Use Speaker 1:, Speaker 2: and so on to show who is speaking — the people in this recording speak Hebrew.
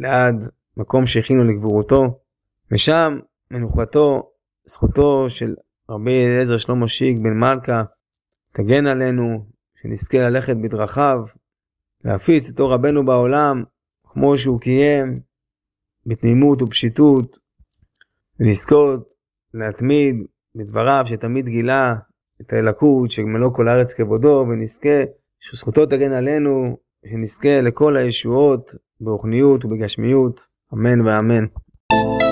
Speaker 1: לעד מקום שהכינו לגבורתו, ושם מנוחתו, זכותו של רבי אליעזר שלמה שיק בן מלכה, תגן עלינו, שנזכה ללכת בדרכיו, להפיץ את אור רבנו בעולם, כמו שהוא קיים, בתמימות ופשיטות, ולזכות להתמיד בדבריו שתמיד גילה את האלוקות שמלוא כל הארץ כבודו, ונזכה שזכותו תגן עלינו, שנזכה לכל הישועות ברוחניות ובגשמיות, אמן ואמן.